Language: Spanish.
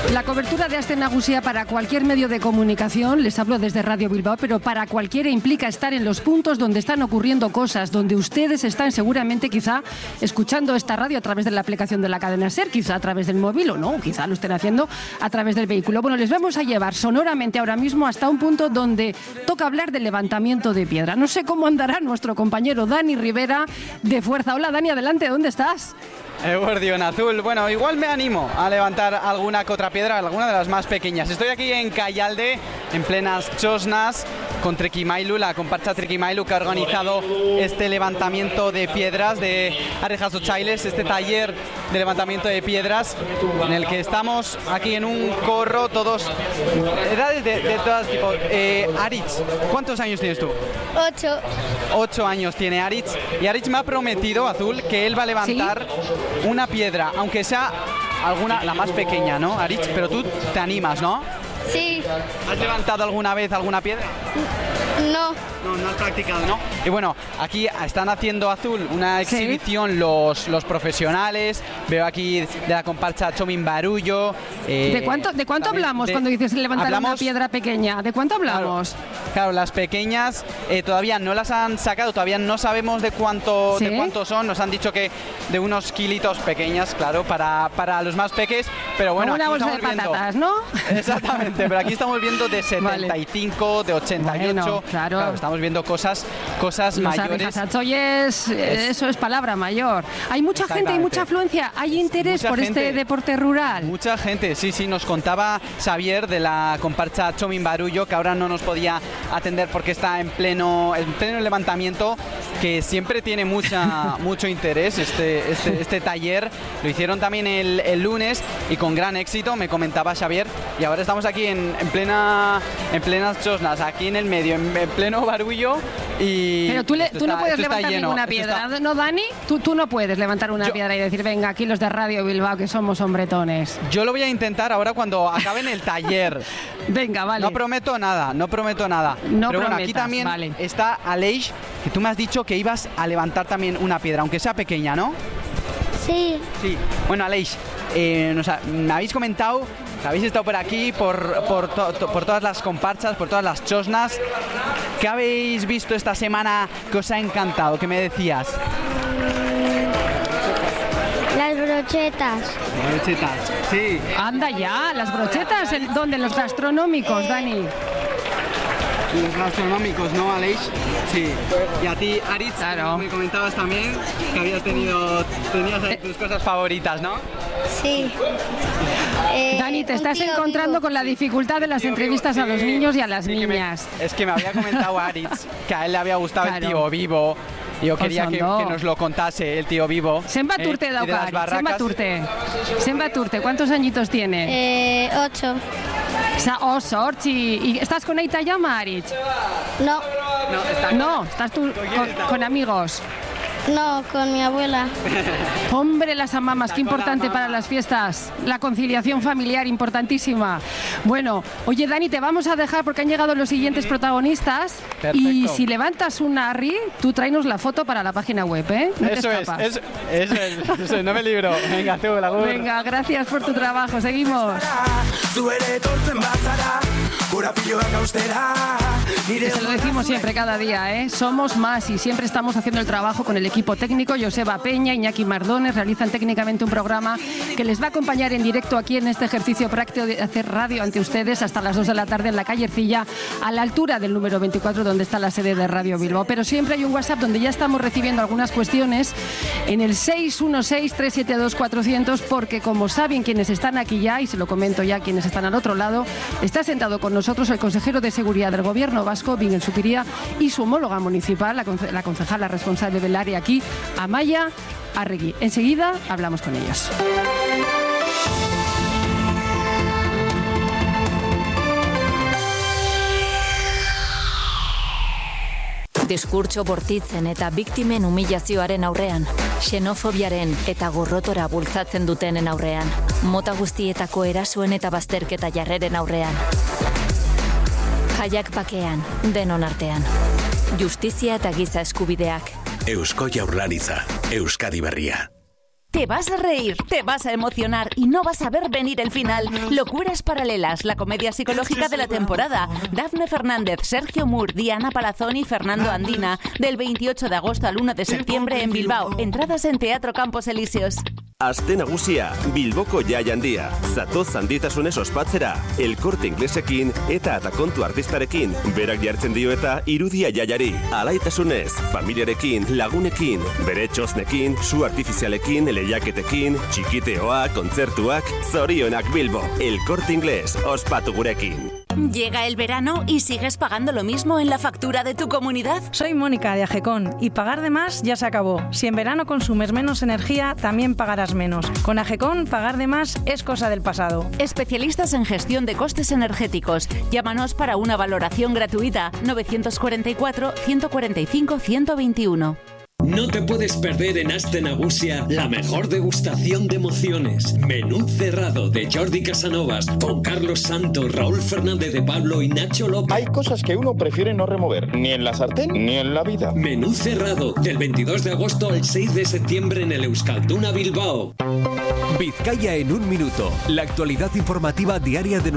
La cobertura de Aste Nagusia para cualquier medio de comunicación, les hablo desde Radio Bilbao, pero para cualquiera implica estar en los puntos donde están ocurriendo cosas, donde ustedes están seguramente quizá escuchando esta radio a través de la aplicación de la cadena SER, quizá a través del móvil o no, quizá lo estén haciendo a través del vehículo. Bueno, les vamos a llevar sonoramente ahora mismo hasta un punto donde toca hablar del levantamiento de piedra. No sé cómo andará nuestro compañero Dani Rivera de Fuerza. Hola Dani, adelante, ¿dónde estás? Eguardión Azul. Bueno, igual me animo a levantar alguna que otra piedra, alguna de las más pequeñas. Estoy aquí en Callalde, en plenas Chosnas, con Trikimailu, la comparsa Trikimailu, que ha organizado este levantamiento de piedras de Arejas Ochailes, este taller de levantamiento de piedras, en el que estamos aquí en un corro, todos, edades de todas tipos. Aritz, ¿cuántos años tienes tú? 8. 8 años tiene Aritz, y Aritz me ha prometido, Azul, que él va a levantar una piedra, aunque sea alguna, la más pequeña, ¿no, Aritz? Pero tú te animas, ¿no? Sí. ¿Has levantado alguna vez alguna piedra? No. No has practicado, ¿no? Y bueno, aquí están haciendo, Azul, una exhibición los profesionales. Veo aquí de la comparsa Chomin Barullo. ¿De cuánto hablamos cuando dices levantar una piedra pequeña? ¿De cuánto hablamos? Claro, las pequeñas todavía no las han sacado, todavía no sabemos de cuánto son. Nos han dicho que de unos kilitos pequeñas, claro, para los más peques. Pero bueno, como una bolsa de patatas, ¿no? Exactamente, pero aquí estamos viendo de 75, vale, de 88. Bueno, claro, estamos viendo cosas mayores. Eso es palabra mayor. Hay mucha gente, hay mucha afluencia, hay interés por este deporte rural. Mucha gente, sí, nos contaba Xavier de la comparsa Chomin Barullo, que ahora no nos podía atender porque está en pleno levantamiento, que siempre tiene mucho interés este taller. Lo hicieron también el lunes y con gran éxito, me comentaba Xavier, y ahora estamos aquí en plenas Chosnas, aquí en el medio, en pleno barullo. Pero tú no puedes levantar ninguna piedra, ¿no, Dani? Tú no puedes levantar una piedra y decir, venga, aquí los de Radio Bilbao, que somos hombretones. Yo lo voy a intentar ahora cuando acaben el taller. Venga, vale. No prometo nada. Pero bueno, aquí también está Aleix, que tú me has dicho que ibas a levantar también una piedra, aunque sea pequeña, ¿no? Sí. Bueno, Aleix, me habéis comentado que habéis estado por aquí, por todas las comparsas, por todas las chosnas. ¿Qué habéis visto esta semana que os ha encantado? ¿Qué me decías? Las brochetas. Brochetas, sí. Anda ya, las brochetas, ¿dónde? Los gastronómicos, Dani. Los gastronómicos, ¿no, Aleix? Sí. Y a ti, Aritz, claro, me comentabas también que tenías tus cosas favoritas, ¿no? Sí. Dani, te estás encontrando con la dificultad de las entrevistas a los niños y a las niñas. Es que me había comentado Aritz que a él le había gustado el tío Vivo. Yo quería que nos lo contase el tío Vivo. Zenbaturte dauka, Zenbaturte. ¿Cuántos añitos tiene? 8. ¿Y estás con Aita Llama, Aritz? No, estás tú con amigos. No, con mi abuela. Hombre, las amamas, qué importante para las fiestas. La conciliación familiar, importantísima. Bueno, oye, Dani, te vamos a dejar porque han llegado los siguientes protagonistas. Perfecto. Y si levantas una ARRI, tú tráenos la foto para la página web, ¿eh? No eso es, no me libro. Venga, tú, la voz. Venga, gracias por tu trabajo, seguimos. Se lo decimos siempre, cada día, ¿eh? Somos más y siempre estamos haciendo el trabajo con el equipo técnico. Joseba Peña, Iñaki Mardones realizan técnicamente un programa que les va a acompañar en directo aquí en este ejercicio práctico de hacer radio ante ustedes hasta las 2 de la tarde en la calle Ercilla, a la altura del número 24, donde está la sede de Radio Bilbao. Pero siempre hay un WhatsApp donde ya estamos recibiendo algunas cuestiones en el 616-372-400, porque como saben quienes están aquí ya, y se lo comento ya a quienes están al otro lado, está sentado con nosotros el consejero de Seguridad del Gobierno vasco, Miguel Zupiria, y su homóloga municipal, la concejala responsable del área aquí, Amaia Arregui. Enseguida hablamos con ellos. Diskurtso bortitzen eta biktimen humilazioaren aurrean, xenofobiaren eta gorrotora bultzatzen dutenen aurrean, mota guztietako erasoen eta bazterketa jarreren aurrean. Jaiak bakean, denon artean. Justizia eta giza eskubideak. Eusko Jaurlaritza, Euskadi Berria. Te vas a reír, te vas a emocionar y no vas a ver venir el final. Locuras paralelas, la comedia psicológica de la temporada. Dafne Fernández, Sergio Moore, Diana Palazón y Fernando Andina. Del 28 de agosto al 1 de septiembre en Bilbao. Entradas en Teatro Campos Elíseos. Aste nagusia, Bilboko jai handia. Zatoz handitasunez ospatzera. El Corte Inglesekin eta kontu artistarekin. Berak jartzen dio eta irudia jaiari. Alaitasunez, familiarekin, lagunekin, bere txosnekin, su artifizialekin, lehiaketekin, txikiteoak, kontzertuak, zorionak Bilbo. El Corte Inglés, ospatu gurekin. Llega el verano y sigues pagando lo mismo en la factura de tu comunidad. Soy Mónica de AGECON y pagar de más ya se acabó. Si en verano consumes menos energía, también pagarás menos. Con AGECON, pagar de más es cosa del pasado. Especialistas en gestión de costes energéticos. Llámanos para una valoración gratuita. 944-145-121. No te puedes perder en Aste Nagusia la mejor degustación de emociones. Menú cerrado de Jordi Casanovas con Carlos Santos, Raúl Fernández de Pablo y Nacho López. Hay cosas que uno prefiere no remover, ni en la sartén ni en la vida. Menú cerrado del 22 de agosto al 6 de septiembre en el Euskalduna Bilbao. Vizcaya en un minuto. La actualidad informativa diaria de